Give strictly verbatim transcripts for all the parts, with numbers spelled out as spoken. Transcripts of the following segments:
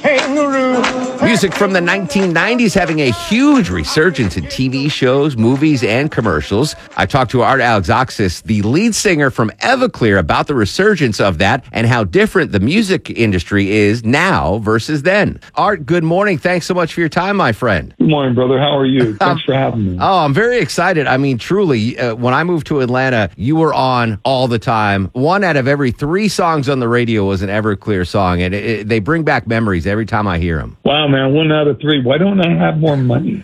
kangaroo. Music from the nineteen nineties having a huge resurgence in T V shows, movies, and commercials. I talked to Art Alexakis, the lead singer from Everclear, about the resurgence of that and how different the music industry is now versus then. Art, good morning. Thanks so much for your time, my friend. Good morning, brother. How are you? Thanks for having me. Oh, I'm very excited. I mean, truly, uh, when I moved to Atlanta, you were on all the time. One out of every three songs on the radio was an Everclear song, and it, it, they bring back memories every time I hear them. Wow, man. One out of three. Why don't I have more money?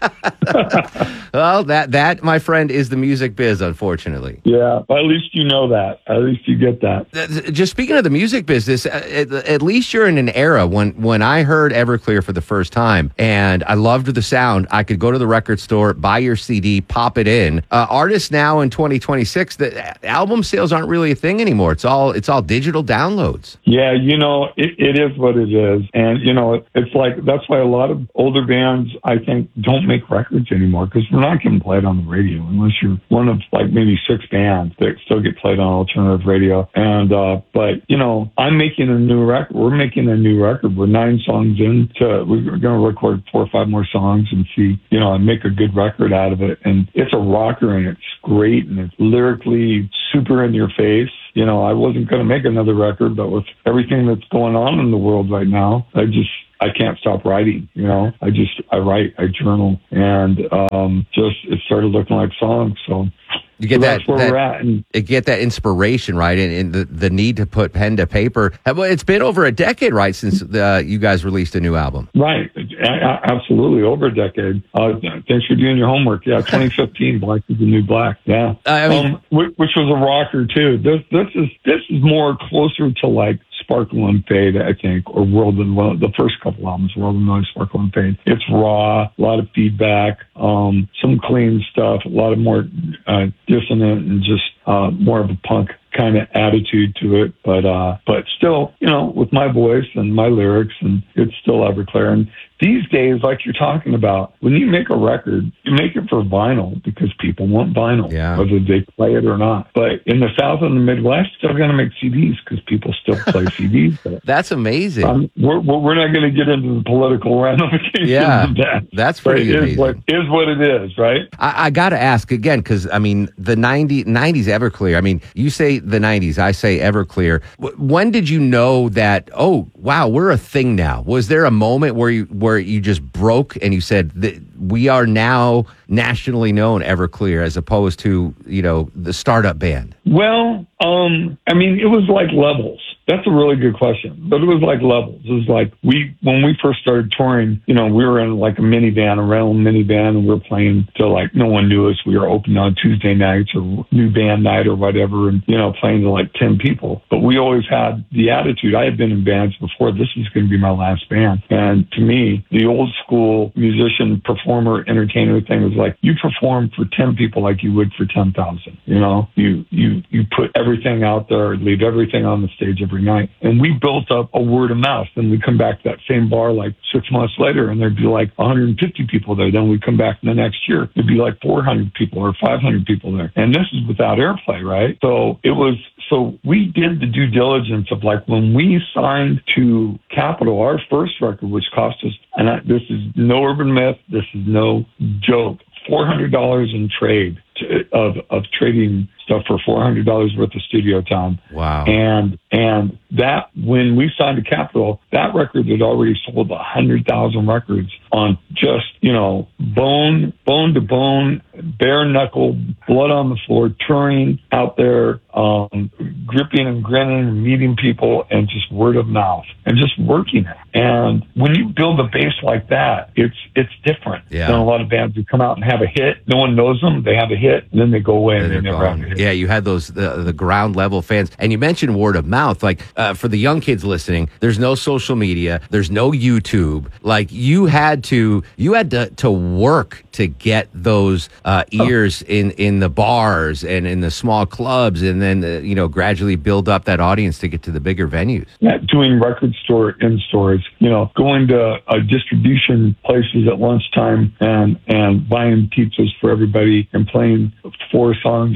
Well, that, that, my friend, is the music biz, unfortunately. Yeah, well, at least you know that. At least you get that. Just speaking of the music business, at, at least you're in an era when, when I heard Everclear for the first time, and I loved the sound. I could go to the record store, buy your C D, pop it in. Uh, artists now in twenty twenty-six, the album sales aren't really a thing anymore. It's all it's all digital downloads. Yeah, you know, it, it is what it is. And, you know, it, it's like, that's why a lot of older bands, I think, don't make records anymore, because they're not getting played on the radio unless you're one of like maybe six bands that still get played on alternative radio. And, uh, but, you know, I'm making a new record. We're making a new record. We're nine songs into, we're going to record four or five more songs and see, you know, and make a good record out of it. And it's a rocker and it's great and it's lyrically super in your face. You know, I wasn't going to make another record, but with everything that's going on in the world right now, I just, I can't stop writing, you know. I just, I write, I journal, and um, just, it started looking like songs, so... You get so that, that's where that we're at. And, you get that inspiration, right? And, and the, the need to put pen to paper. Well, it's been over a decade, right, since uh, you guys released a new album. Right. Absolutely. Over a decade. Uh, thanks for doing your homework. Yeah. twenty fifteen, Black is the New Black. Yeah. I mean, um, which, which was a rocker too. This, this is, this is more closer to like Sparkle and Fade, I think, or World and well, the first couple albums, World and Noise, Sparkle and Fade. It's raw, a lot of feedback, um, some clean stuff, a lot of more uh, dissonant and just uh, more of a punk kind of attitude to it, but uh, but still, you know, with my voice and my lyrics, and it's still Everclear. And these days, like you're talking about, when you make a record, you make it for vinyl because people want vinyl, yeah. whether they play it or not. But in the South and the Midwest, they're going to make C Ds because people still play C Ds. But, that's amazing. Um, we're we're not going to get into the political ramifications yeah, of that. That's pretty but it amazing. Is what, is what it is, right? I, I got to ask again, because, I mean, the nineties Everclear, I mean, you say the nineties, I say Everclear. When did you know that, oh, wow, we're a thing now? Was there a moment where you where you just broke and you said, we are now nationally known Everclear, as opposed to, you know, the startup band? Well, um, I mean, it was like levels. That's a really good question, but it was like levels. It was like we, when we first started touring, you know, we were in like a minivan, a rental minivan, and we were playing to like, no one knew us. We were open on Tuesday nights or new band night or whatever, and, you know, playing to like ten people. But we always had the attitude. I had been in bands before. This is going to be my last band. And to me, the old school musician, performer, entertainer thing was like, you perform for ten people like you would for ten thousand. You know, you, you, you put everything out there, leave everything on the stage every night. And we built up a word of mouth. Then we come back to that same bar like six months later and there'd be like one hundred fifty people there. Then we come back the next year, there'd be like four hundred people or five hundred people there. And this is without airplay, right? So it was, so we did the due diligence of like when we signed to Capitol, our first record, which cost us, and I, this is no urban myth, this is no joke, four hundred dollars in trade to, of, of trading stuff for four hundred dollars worth of studio time. Wow. And, and that, when we signed to Capitol, that record had already sold one hundred thousand records on just, you know, bone, bone to bone, bare knuckle, blood on the floor, touring out there, um, gripping and grinning, and meeting people, and just word of mouth and just working it. And when you build a base like that, it's, it's different yeah. than a lot of bands who come out and have a hit. No one knows them. They have a hit and then they go away and, and they never gone. have a hit. Yeah, you had those the, the ground level fans, and you mentioned word of mouth. Like uh, for the young kids listening, there's no social media, there's no YouTube. Like you had to, you had to, to work to get those uh, ears oh. in in the bars and in the small clubs, and then uh, you know gradually build up that audience to get to the bigger venues. Yeah, doing record store in stores, you know, going to uh, distribution places at lunchtime and and buying pizzas for everybody and playing four songs in the middle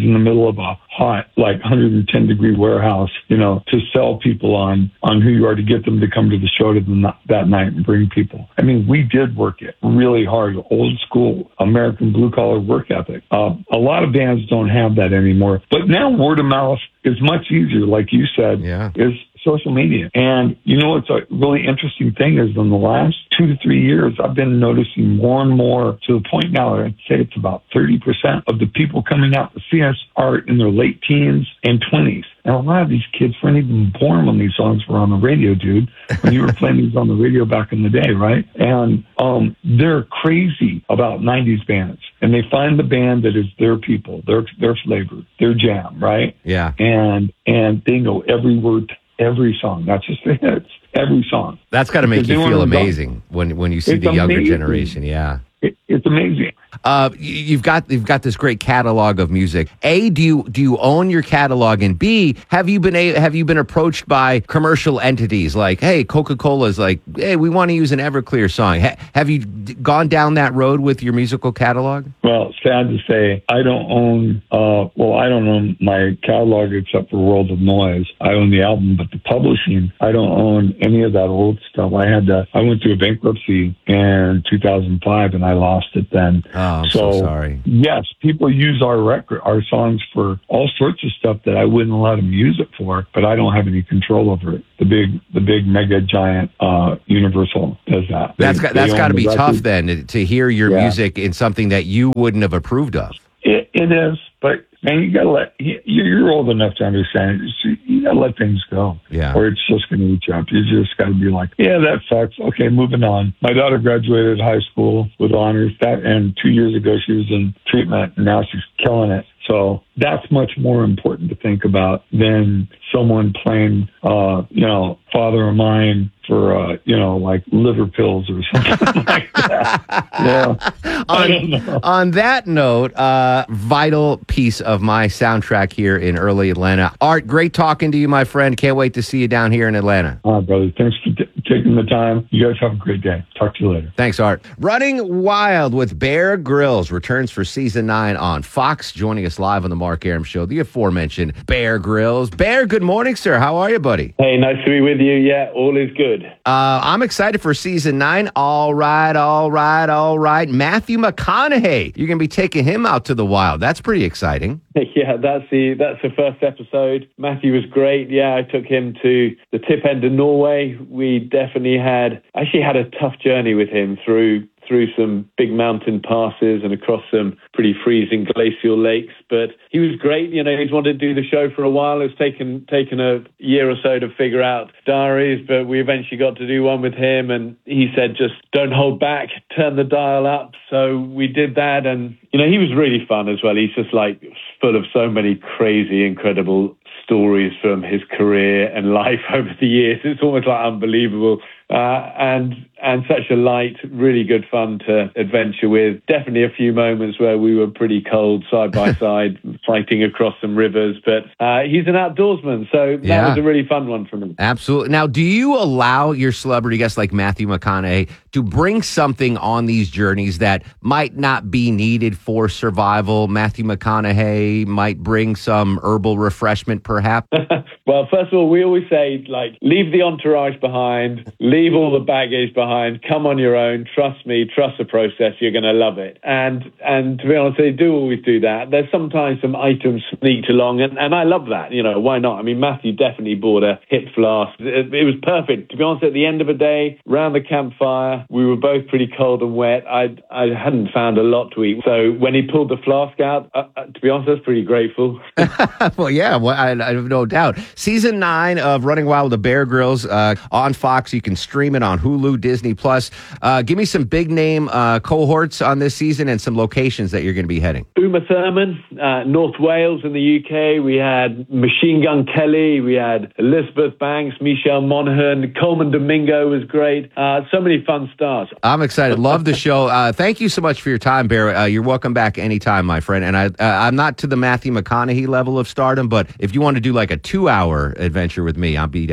middle of a hot, like one hundred ten degree warehouse, you know, to sell people on, on who you are, to get them to come to the show to the, that night and bring people. I mean, we did work it really hard, old school American blue collar work ethic. Uh, a lot of bands don't have that anymore, but now word of mouth is much easier, like you said, yeah. is social media. And you know what's a really interesting thing is in the last two to three years, I've been noticing more and more, to the point now I'd say it's about thirty percent of the people coming out to see us are in their late teens and twenties. And a lot of these kids weren't even born when these songs were on the radio, dude, when you were playing these on the radio back in the day, right? And um, they're crazy about nineties bands. And they find the band that is their people, their their flavor, their jam, right? Yeah. And and they know every word, every song, not just the hits, every song. That's got to make Because you they feel wanna go- amazing when, when you see It's the younger amazing. generation. Yeah. It, it's amazing. Uh, y- you've got you've got this great catalog of music. A, do you do you own your catalog? And B, have you been a, have you been approached by commercial entities like, hey, Coca-Cola's like, hey, we want to use an Everclear song. Ha- have you d- gone down that road with your musical catalog? Well, sad to say, I don't own, uh, well, I don't own my catalog except for World of Noise. I own the album, but the publishing, I don't own any of that old stuff. I had to, I went through a bankruptcy in two thousand five and I lost it then. Oh, I'm so, sorry. Yes, people use our record, our songs for all sorts of stuff that I wouldn't let them use it for, but I don't have any control over it. The big, the big mega giant, uh, Universal does that. They- That's got, they that's own got to the be record. tough then to, to hear your Yeah. music in something that you wouldn't have approved of. It, it is, but man, you gotta let, you- you're old enough to understand it. You you gotta let things go. Yeah. Or it's just gonna eat you up. You just gotta be like, yeah, that sucks. Okay, moving on. My daughter graduated high school with honors that, and two years ago she was in treatment and now she's killing it. So that's much more important to think about than someone playing, uh, you know, Father of Mine for, uh, you know, like liver pills or something like that. Yeah. I don't On, know. on that note, uh, vital piece of my soundtrack here in early Atlanta. Art, great talking to you, my friend. Can't wait to see you down here in Atlanta. All right, brother. Thanks for t- taking the time. You guys have a great day. Talk to you later. Thanks, Art. Running Wild with Bear Grylls returns for season nine on Fox. Joining us live on the Mark Arum Show, the aforementioned Bear Grylls. Bear, good morning, sir. How are you, buddy? Hey, nice to be with you. Yeah, all is good. Uh, I'm excited for season nine. All right, all right, all right. Matthew McConaughey. You're going to be taking him out to the wild. That's pretty exciting. Yeah, that's the that's the first episode. Matthew was great. Yeah, I took him to the tip end of Norway. We definitely had actually had a tough journey with him through through some big mountain passes and across some pretty freezing glacial lakes. But he was great. You know, he's wanted to do the show for a while. It's taken taken a year or so to figure out diaries, but we eventually got to do one with him. And he said, just don't hold back, turn the dial up. So we did that. And, you know, he was really fun as well. He's just like full of so many crazy, incredible stories from his career and life over the years. It's almost like unbelievable. Uh, and and such a light, really good fun to adventure with. Definitely a few moments where we were pretty cold side by side, fighting across some rivers. But uh, he's an outdoorsman, so that Yeah. was a really fun one for me. Absolutely. Now, do you allow your celebrity guests like Matthew McConaughey to bring something on these journeys that might not be needed for survival? Matthew McConaughey might bring some herbal refreshment, perhaps. Well, first of all, we always say, like, leave the entourage behind, leave all the baggage behind, come on your own, trust me, trust the process, you're going to love it. And and to be honest, they do always do that. There's sometimes some items sneaked along, and, and I love that. You know, why not? I mean, Matthew definitely bought a hip flask. It, it was perfect. To be honest, at the end of the day, round the campfire, we were both pretty cold and wet. I I hadn't found a lot to eat. So when he pulled the flask out, uh, uh, to be honest, I was pretty grateful. Well, yeah, well, I, I have no doubt. Season nine of Running Wild with the Bear Grylls uh, on Fox. You can stream it on Hulu, Disney Plus. Uh, give me some big name uh, cohorts on this season and some locations that you're going to be heading. Uma Thurman, uh, North Wales in the U K. We had Machine Gun Kelly. We had Elizabeth Banks, Michelle Monaghan. Coleman Domingo was great. Uh, so many fun stars. I'm excited. Love the show. Uh, thank you so much for your time, Bear. Uh, you're welcome back anytime, my friend. And I, uh, I'm not to the Matthew McConaughey level of stardom, but if you want to do like a two-hour adventure with me, I'll be down.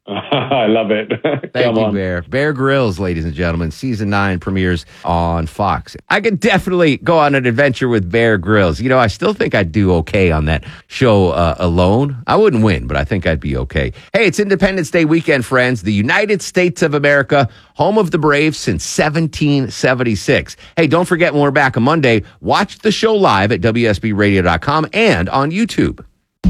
I love it. Thank Come you, on. Bear. Bear Grylls, ladies and gentlemen. Season nine premieres on Fox. I could definitely go on an adventure with Bear Grylls. You know, I still think I'd do okay on that show uh, alone. I wouldn't win, but I think I'd be okay. Hey, it's Independence Day weekend, friends. The United States of America, home of the Braves since seventeen seventy-six. Hey, don't forget when we're back on Monday, watch the show live at W S B radio dot com and on YouTube.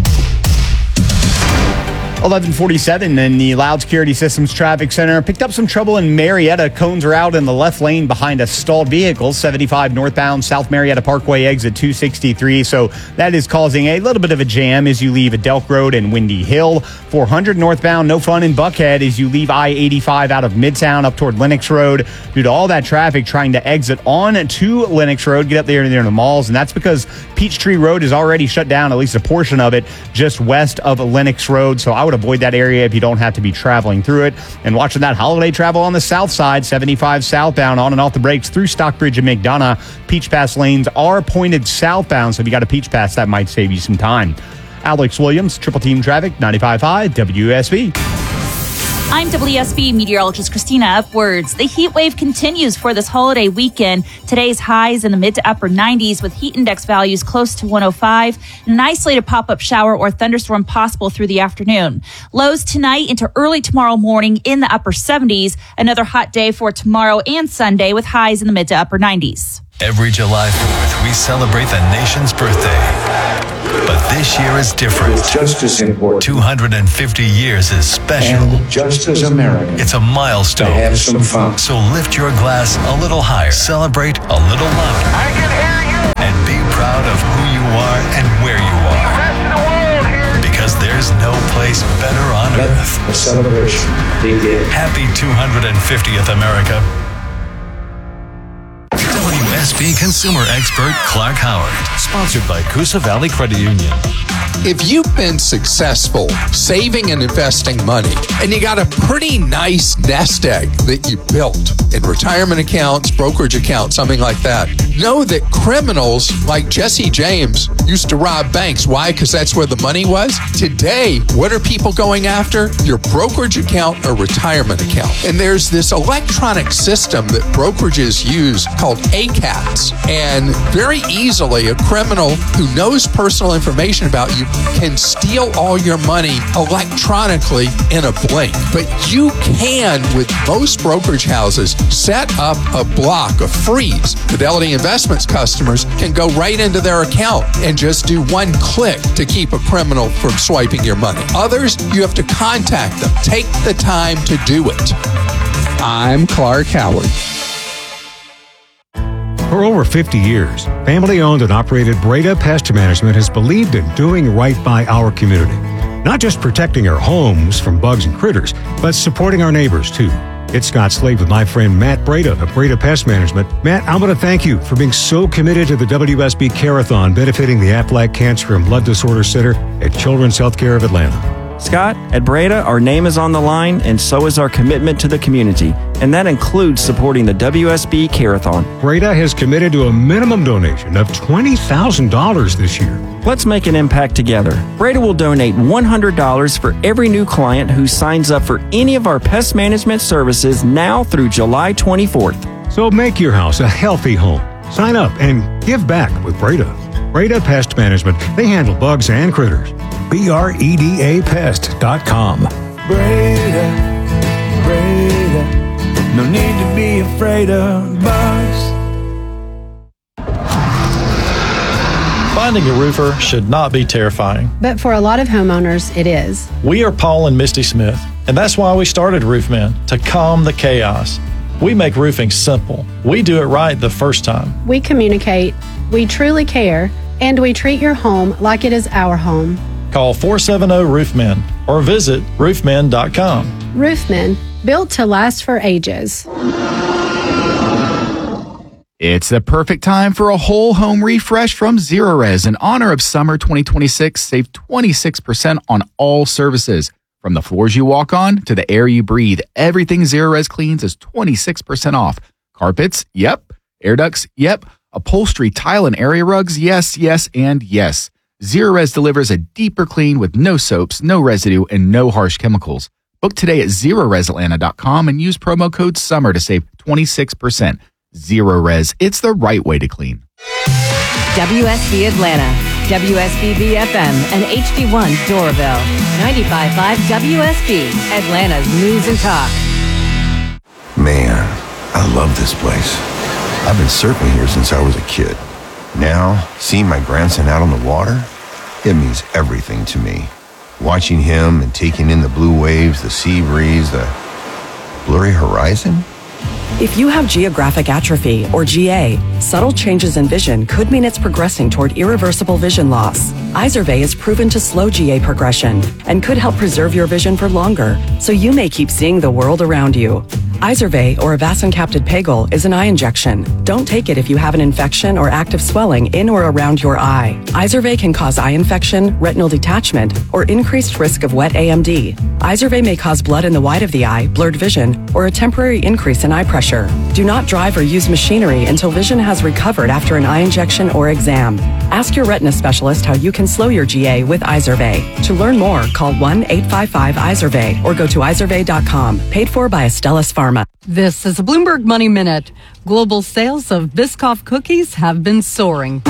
eleven forty-seven in the Loud Security Systems Traffic Center. Picked up some trouble in Marietta. Cones are out in the left lane behind a stalled vehicle. seventy-five northbound, South Marietta Parkway, exit two sixty-three. So that is causing a little bit of a jam as you leave Delk Road and Windy Hill. four hundred northbound, no fun in Buckhead as you leave I eighty-five out of Midtown up toward Lenox Road. Due to all that traffic trying to exit on to Lenox Road, get up there near the malls. And that's because Peachtree Road is already shut down, at least a portion of it, just west of Lenox Road. So I would avoid that area if you don't have to be traveling through it. And watching that holiday travel on the south side, seventy-five southbound on and off the brakes through Stockbridge and McDonough. Peach Pass lanes are pointed southbound, so if you got a Peach Pass, that might save you some time. Alex Williams, Triple Team Traffic, ninety-five point five W S B. I'm W S B meteorologist Christina Upwards. The heat wave continues for this holiday weekend. Today's highs in the mid to upper nineties with heat index values close to one oh five and an isolated pop-up shower or thunderstorm possible through the afternoon. Lows tonight into early tomorrow morning in the upper seventies. Another hot day for tomorrow and Sunday with highs in the mid to upper nineties. Every July fourth, we celebrate the nation's birthday. But this year is different. It's just as important. two hundred fifty years is special. And just as American. It's a milestone. To have some fun. So lift your glass a little higher. Celebrate a little louder. I can hear you. And be proud of who you are and where you are. The rest of the world here. Because there's no place better on Let earth. the celebration begin. Happy two hundred fiftieth, America. W S B consumer expert Clark Howard. Sponsored by Coosa Valley Credit Union. If you've been successful saving and investing money, and you got a pretty nice nest egg that you built in retirement accounts, brokerage accounts, something like that, know that criminals like Jesse James used to rob banks. Why? Because that's where the money was. Today, what are people going after? Your brokerage account or retirement account. And there's this electronic system that brokerages use called A CATS. And very easily, a criminal who knows personal information about you can steal all your money electronically in a blink. But you can, with most brokerage houses, set up a block, a freeze. Fidelity Investments customers can go right into their account and just do one click to keep a criminal from swiping your money. Others, you have to contact them. Take the time to do it. I'm Clark Howard. For over fifty years, family-owned and operated Breda Pest Management has believed in doing right by our community. Not just protecting our homes from bugs and critters, but supporting our neighbors, too. It's Scott Slade with my friend Matt Breda of Breda Pest Management. Matt, I want to thank you for being so committed to the W S B Care-a-thon benefiting the Aflac Cancer and Blood Disorder Center at Children's Healthcare of Atlanta. Scott, at Breda, our name is on the line, and so is our commitment to the community, and that includes supporting the W S B Care-a-thon. Breda has committed to a minimum donation of twenty thousand dollars this year. Let's make an impact together. Breda will donate one hundred dollars for every new client who signs up for any of our pest management services now through July twenty-fourth. So make your house a healthy home. Sign up and give back with Breda. Breda Pest Management. They handle bugs and critters. B R E D A pest dot com. Breda, Breda, no need to be afraid of bugs. Finding a roofer should not be terrifying. But for a lot of homeowners, it is. We are Paul and Misty Smith, and that's why we started Roofmen, to calm the chaos. We make roofing simple. We do it right the first time. We communicate, we truly care, and we treat your home like it is our home. Call four seven zero Roofmen or visit roofmen dot com. Roofmen, built to last for ages. It's the perfect time for a whole home refresh from Zerorez. In honor of summer twenty twenty-six, save twenty-six percent on all services. From the floors you walk on to the air you breathe, everything Zerorez cleans is twenty-six percent off. Carpets? Yep. Air ducts? Yep. Upholstery, tile, and area rugs? Yes, yes, and yes. Zerorez delivers a deeper clean with no soaps, no residue, and no harsh chemicals. Book today at zero res atlanta dot com and use promo code SUMMER to save twenty-six percent. Zero Res, it's the right way to clean. W S B Atlanta, W S B B F M, and H D one Doraville. ninety-five point five W S B, Atlanta's news and talk. Man, I love this place. I've been surfing here since I was a kid. Now, seeing my grandson out on the water, it means everything to me. Watching him and taking in the blue waves, the sea breeze, the blurry horizon. If you have geographic atrophy, or G A, subtle changes in vision could mean it's progressing toward irreversible vision loss. Izervay is proven to slow G A progression and could help preserve your vision for longer, so you may keep seeing the world around you. Izervay, or avacincaptad pegol, is an eye injection. Don't take it if you have an infection or active swelling in or around your eye. Izervay can cause eye infection, retinal detachment, or increased risk of wet A M D. Izervay may cause blood in the white of the eye, blurred vision, or a temporary increase in eye pressure. Do not drive or use machinery until vision has recovered after an eye injection or exam. Ask your retina specialist how you can slow your G A with Izervay. To learn more, call one eight five five Izervay or go to izervay dot com. Paid for by Astellas Pharma. This is a Bloomberg Money Minute. Global sales of Biscoff cookies have been soaring.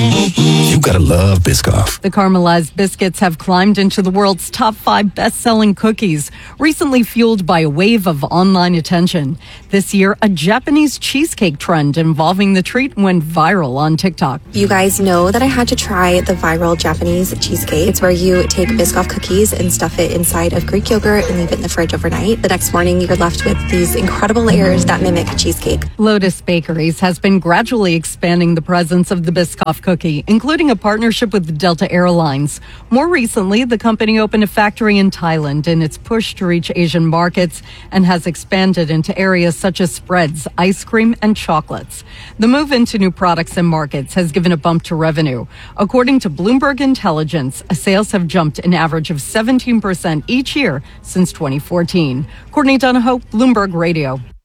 You gotta love Biscoff. The caramelized biscuits have climbed into the world's top five best-selling cookies, recently fueled by a wave of online attention. This year, a Japanese cheesecake trend involving the treat went viral on TikTok. You guys know that I had to try the viral Japanese cheesecake. It's where you take Biscoff cookies and stuff it inside of Greek yogurt and leave it in the fridge overnight. The next morning, you're left with these incredible layers that mimic cheesecake. Lotus Bakeries has been gradually expanding the presence of the Biscoff cookie, including a partnership with Delta Airlines. More recently, the company opened a factory in Thailand in its push to reach Asian markets and has expanded into areas such as spreads, ice cream, and chocolates. The move into new products and markets has given a bump to revenue. According to Bloomberg Intelligence, sales have jumped an average of seventeen percent each year since twenty fourteen. Courtney Donahoe, Bloomberg Radio.